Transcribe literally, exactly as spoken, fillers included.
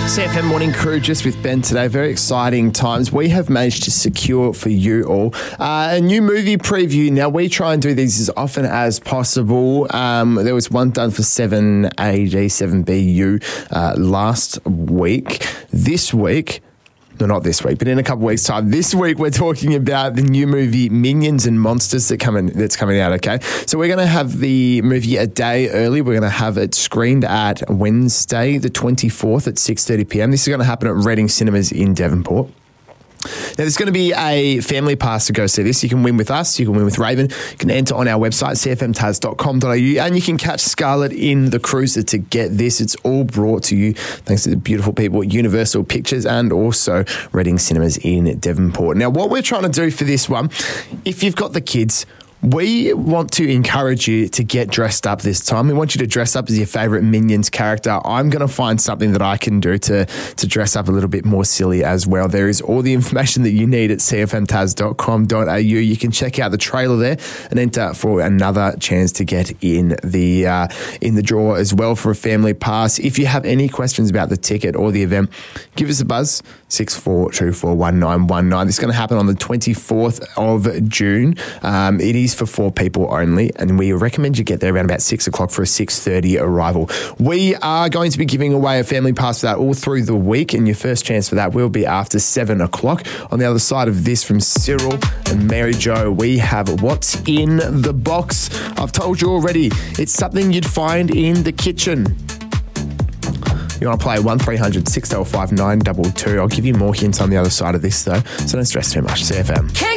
C F M Morning Crew just with Ben today. Very exciting times. We have managed to secure for you all uh, a new movie preview. Now, we try and do these as often as possible. Um, there was one done for seven A D, seven B U uh, last week. This week... No, not this week, but in a couple of weeks' time. This week, we're talking about the new movie Minions and Monsters that come in, that's coming out, okay? So we're going to have the movie a day early. We're going to have it screened at Wednesday, the twenty-fourth at six thirty p m. This is going to happen at Reading Cinemas in Devonport. Now, there's going to be a family pass to go see this. You can win with us. You can win with Raven. You can enter on our website, c f m taz dot com dot a u, and you can catch Scarlett in the cruiser to get this. It's all brought to you thanks to the beautiful people at Universal Pictures and also Reading Cinemas in Devonport. Now, what we're trying to do for this one, if you've got the kids, we want to encourage you to get dressed up this time. We want you to dress up as your favourite Minions character. I'm going to find something that I can do to, to dress up a little bit more silly as well. There is all the information that you need at c f m taz dot com dot a u. You can check out the trailer there and enter for another chance to get in the uh, in the draw as well for a family pass. If you have any questions about the ticket or the event, give us a buzz, six four two four one nine one nine. This is going to happen on the twenty-fourth of June. Um, it is for four people only, and we recommend you get there around about six o'clock for a six thirty arrival. We are going to be giving away a family pass for that all through the week, and your first chance for that will be after seven o'clock. On the other side of this, from Cyril and Mary Jo, we have What's in the Box. I've told you already, it's something you'd find in the kitchen. You want to play one three hundred six oh five nine two two. I'll give you more hints on the other side of this, though, so don't stress too much. C F M.